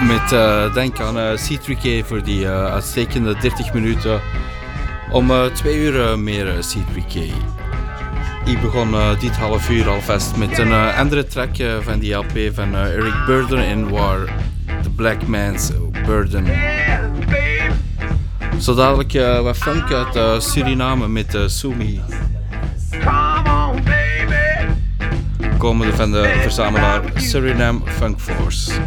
Met denk aan C3K voor die uitstekende 30 minuten. Om 2 uur meer C3K. Ik begon dit half uur alvast met een andere track van die LP van Eric Burdon in War. The Black Man's Burden. Zo dadelijk wat funk uit Suriname met Sumi. Komende van de verzamelaar Suriname Funk Force.